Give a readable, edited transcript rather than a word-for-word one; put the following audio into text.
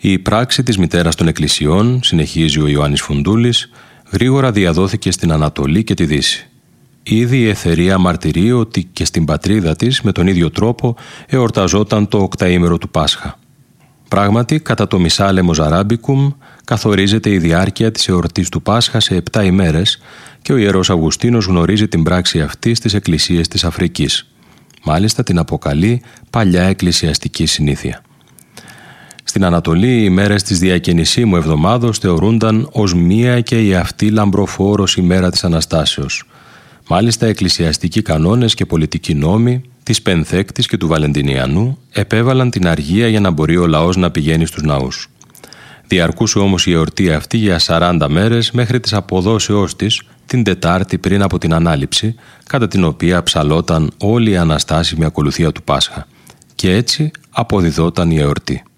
Η πράξη της μητέρας των εκκλησιών, συνεχίζει ο Ιωάννης Φουντούλης, γρήγορα διαδόθηκε στην Ανατολή και τη Δύση. Ήδη η Εθερία μαρτυρεί ότι και στην πατρίδα της με τον ίδιο τρόπο εορταζόταν το οκταήμερο του Πάσχα. Πράγματι, κατά το Μισάλεμος Αράμπικουμ καθορίζεται η διάρκεια της εορτής του Πάσχα σε 7 ημέρες και ο Ιερός Αυγουστίνος γνωρίζει την πράξη αυτή στις εκκλησίες της Αφρικής. Μάλιστα την αποκαλεί παλιά εκκλησιαστική συνήθεια. Στην Ανατολή οι ημέρες της Διακαινησίμου Εβδομάδος θεωρούνταν ως μία και η αυτή λαμπροφόρος ημέρα της Αναστάσεως. Μάλιστα εκκλησιαστικοί κανόνες και πολιτικοί νόμοι της Πενθέκτης και του Βαλεντινιανού επέβαλαν την αργία για να μπορεί ο λαός να πηγαίνει στους ναούς. Διαρκούσε όμως η εορτή αυτή για 40 μέρες μέχρι τις αποδόσεώς της την Τετάρτη πριν από την Ανάληψη, κατά την οποία ψαλόταν όλη η αναστάσιμη ακολουθία του Πάσχα. Και έτσι αποδιδόταν η εορτή.